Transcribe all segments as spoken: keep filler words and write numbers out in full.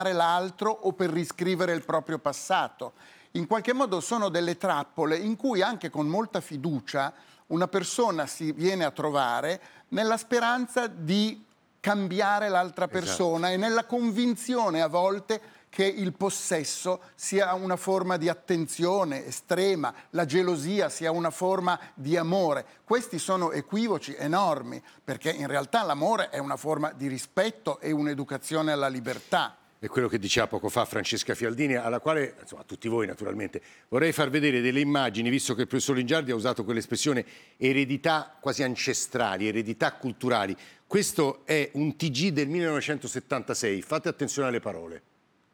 l'altro o per riscrivere il proprio passato. In qualche modo sono delle trappole in cui anche con molta fiducia una persona si viene a trovare nella speranza di cambiare l'altra persona, esatto, e nella convinzione a volte che il possesso sia una forma di attenzione estrema, la gelosia sia una forma di amore. Questi sono equivoci enormi, perché in realtà l'amore è una forma di rispetto e un'educazione alla libertà. È quello che diceva poco fa Francesca Fialdini, alla quale, insomma, a tutti voi naturalmente, vorrei far vedere delle immagini, visto che il professor Lingiardi ha usato quell'espressione eredità quasi ancestrali, eredità culturali. Questo è un T G del millenovecentosettantasei, fate attenzione alle parole.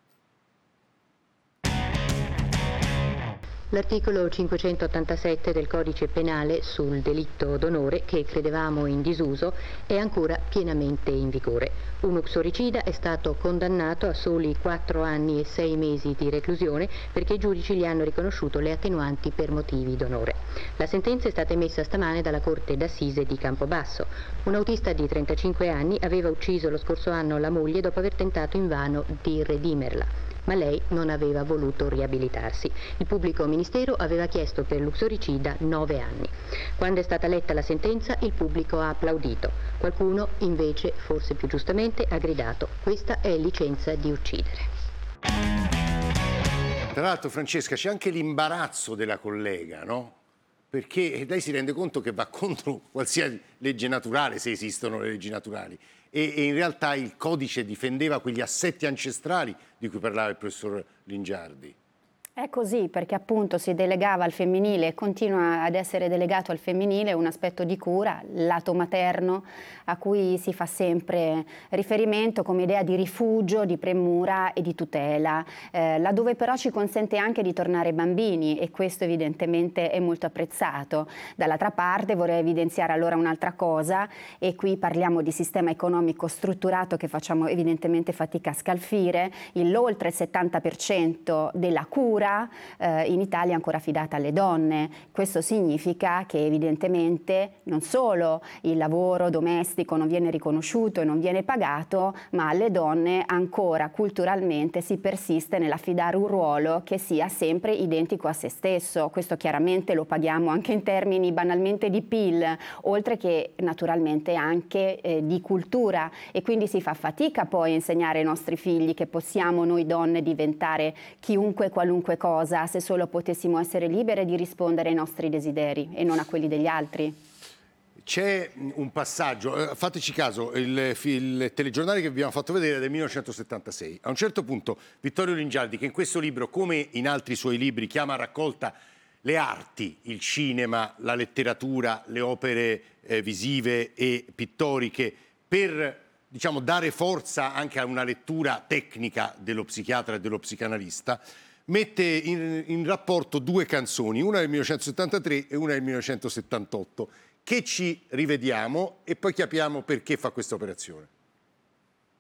L'articolo cinquecentottantasette del Codice Penale sul delitto d'onore, che credevamo in disuso, è ancora pienamente in vigore. Un uxoricida è stato condannato a soli quattro anni e sei mesi di reclusione perché i giudici gli hanno riconosciuto le attenuanti per motivi d'onore. La sentenza è stata emessa stamane dalla Corte d'Assise di Campobasso. Un autista di trentacinque anni aveva ucciso lo scorso anno la moglie dopo aver tentato invano di redimerla, ma lei non aveva voluto riabilitarsi. Il pubblico ministero aveva chiesto per l'uxoricida nove anni. Quando è stata letta la sentenza, il pubblico ha applaudito. Qualcuno, invece, forse più giustamente, ha gridato: questa è licenza di uccidere. Tra l'altro, Francesca, c'è anche l'imbarazzo della collega, no? Perché lei si rende conto che va contro qualsiasi legge naturale, se esistono le leggi naturali, e, e in realtà il codice difendeva quegli assetti ancestrali di cui parlava il professor Lingiardi. È così, perché appunto si delegava al femminile e continua ad essere delegato al femminile un aspetto di cura, il lato materno, a cui si fa sempre riferimento come idea di rifugio, di premura e di tutela, eh, laddove però ci consente anche di tornare bambini, e questo evidentemente è molto apprezzato. Dall'altra parte vorrei evidenziare allora un'altra cosa, e qui parliamo di sistema economico strutturato che facciamo evidentemente fatica a scalfire. L'oltre il settanta per cento della cura in Italia è ancora affidata alle donne. Questo significa che evidentemente non solo il lavoro domestico non viene riconosciuto e non viene pagato, ma alle donne ancora culturalmente si persiste nell'affidare un ruolo che sia sempre identico a se stesso. Questo chiaramente lo paghiamo anche in termini banalmente di P I L, oltre che naturalmente anche eh, di cultura, e quindi si fa fatica poi a insegnare ai nostri figli che possiamo noi donne diventare chiunque qualunque cosa se solo potessimo essere libere di rispondere ai nostri desideri e non a quelli degli altri. C'è un passaggio, fateci caso, il, il telegiornale che vi abbiamo fatto vedere è del millenovecentosettantasei. A un certo punto Vittorio Lingiardi, che in questo libro, come in altri suoi libri, chiama a raccolta le arti, il cinema, la letteratura, le opere eh, visive e pittoriche, per, diciamo, dare forza anche a una lettura tecnica dello psichiatra e dello psicanalista, mette in, in rapporto due canzoni, una del millenovecentosettantatré e una del millenovecentosettantotto, che ci rivediamo e poi capiamo perché fa questa operazione.